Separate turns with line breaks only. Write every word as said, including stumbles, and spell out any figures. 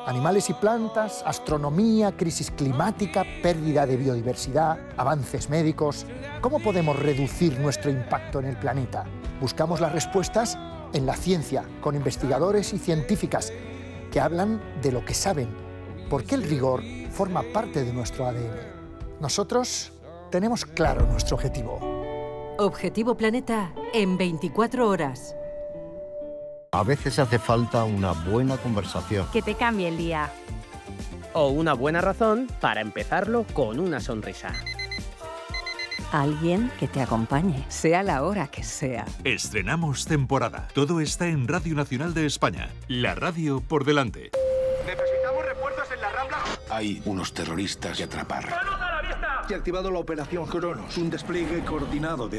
Animales y plantas, astronomía, crisis climática, pérdida de biodiversidad, avances médicos. ¿Cómo podemos reducir nuestro impacto en el planeta? Buscamos las respuestas en la ciencia, con investigadores y científicas que hablan de lo que saben, porque el rigor forma parte de nuestro A D N. Nosotros tenemos claro nuestro objetivo.
Objetivo Planeta en veinticuatro horas.
A veces hace falta una buena conversación.
Que te cambie el día.
O una buena razón para empezarlo con una sonrisa.
Alguien que te acompañe, sea la hora que sea.
Estrenamos temporada. Todo está en Radio Nacional de España. La radio por delante.
¿Necesitamos refuerzos en la Rambla?
Hay unos terroristas que atrapar.
¡Manos a la vista!
Se ha activado la operación Cronos, un despliegue coordinado de